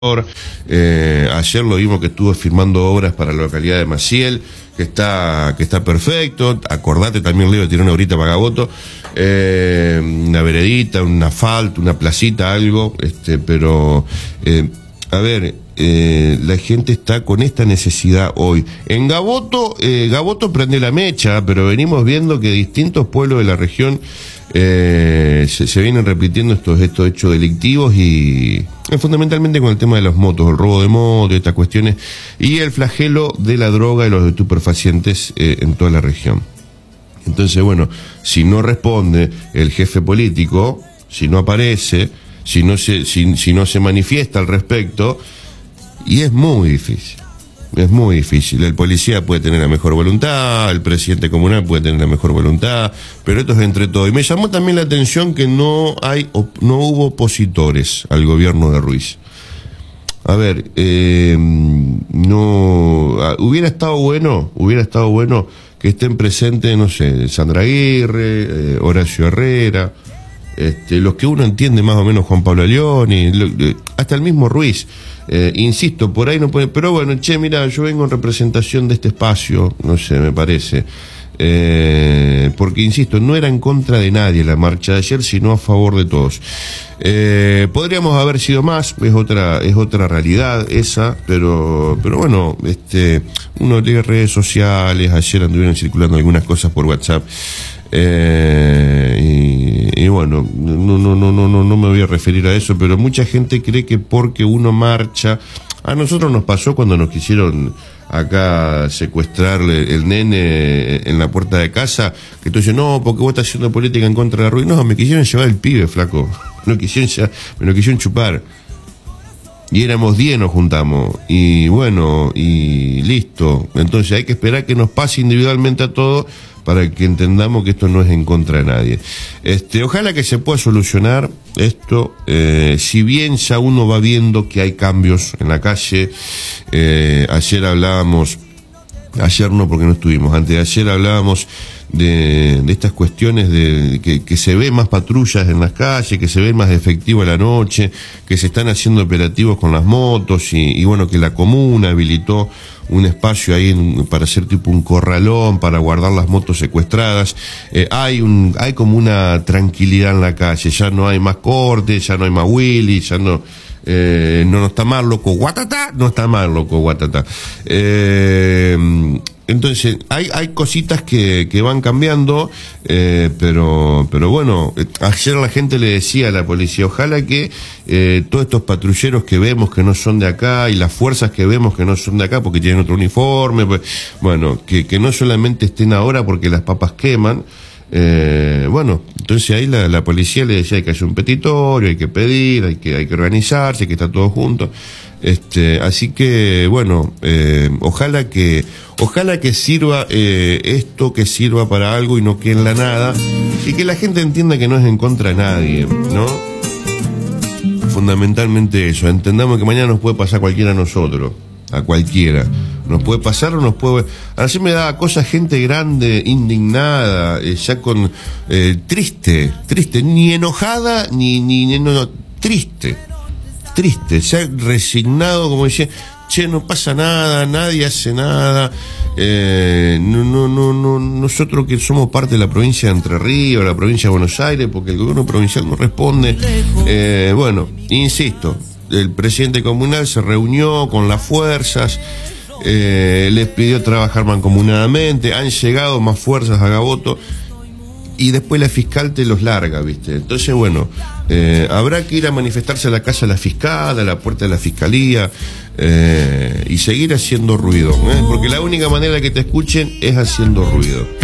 Ayer lo vimos que estuvo firmando obras para la localidad de Maciel, que está perfecto. Acordate, también le iba a tirar una horita para Gaboto, una veredita, un asfalto, una placita, algo, pero a ver, la gente está con esta necesidad hoy. En Gaboto, Gaboto prende la mecha, pero venimos viendo que distintos pueblos de la región se vienen repitiendo estos hechos delictivos y fundamentalmente con el tema de las motos, el robo de motos, estas cuestiones y el flagelo de la droga y los estupefacientes en toda la región. Entonces, bueno, si no responde el jefe político, si no aparece, si no se manifiesta al respecto, y es muy difícil. Es muy difícil. El policía puede tener la mejor voluntad, el presidente comunal puede tener la mejor voluntad, pero esto es entre todo. Y me llamó también la atención que no hubo opositores al gobierno de Ruiz. A ver, hubiera estado bueno que estén presentes, no sé, Sandra Aguirre, Horacio Herrera, los que uno entiende más o menos, Juan Pablo Leoni, hasta el mismo Ruiz. Insisto, por ahí no puede, pero bueno, mira, yo vengo en representación de este espacio, no sé, me parece, porque insisto, no era en contra de nadie la marcha de ayer, sino a favor de todos. Podríamos haber sido más, es otra realidad esa, pero bueno, uno lee redes sociales, ayer anduvieron circulando algunas cosas por WhatsApp. Y bueno, no me voy a referir a eso, pero mucha gente cree que porque uno marcha, a nosotros nos pasó cuando nos quisieron acá secuestrar el nene en la puerta de casa, que tú dices, no, porque vos estás haciendo política en contra de la Ruiz. No, me quisieron llevar el pibe, flaco, me lo quisieron chupar. Y éramos 10, nos juntamos, y bueno, y listo. Entonces hay que esperar que nos pase individualmente a todos para que entendamos que esto no es en contra de nadie. Ojalá que se pueda solucionar esto, si bien ya uno va viendo que hay cambios en la calle. Ayer no, porque no estuvimos, antes de ayer hablábamos de estas cuestiones de que se ve más patrullas en las calles, que se ve más efectivo a la noche, que se están haciendo operativos con las motos y bueno, que la comuna habilitó un espacio ahí para hacer tipo un corralón para guardar las motos secuestradas. Hay como una tranquilidad en la calle, ya no hay más cortes, ya no hay más Willy, ya no está mal loco Guatatá, entonces hay cositas que van cambiando, pero bueno, ayer la gente le decía a la policía, ojalá que todos estos patrulleros que vemos que no son de acá y las fuerzas que vemos que no son de acá porque tienen otro uniforme, pues, bueno, que no solamente estén ahora porque las papas queman. Bueno, entonces ahí la policía le decía, hay que hacer un petitorio, hay que pedir, hay que organizarse, hay que estar todos juntos. Así que bueno, ojalá que sirva esto, que sirva para algo y no quede en la nada, y que la gente entienda que no es en contra de nadie, ¿no? Fundamentalmente eso, entendamos que mañana nos puede pasar cualquiera a nosotros, a cualquiera. Nos puede pasar o nos puede... Así me da cosa gente grande, indignada, ya con... triste, ni enojada, no, triste, ya resignado, como decía, no pasa nada, nadie hace nada, nosotros que somos parte de la provincia de Entre Ríos, la provincia de Buenos Aires, porque el gobierno provincial no responde, bueno, insisto, el presidente comunal se reunió con las fuerzas, les pidió trabajar mancomunadamente, han llegado más fuerzas a Gaboto y después la fiscal te los larga, ¿viste? Entonces, bueno, habrá que ir a manifestarse a la casa de la fiscal, a la puerta de la fiscalía, y seguir haciendo ruido, porque la única manera de que te escuchen es haciendo ruido.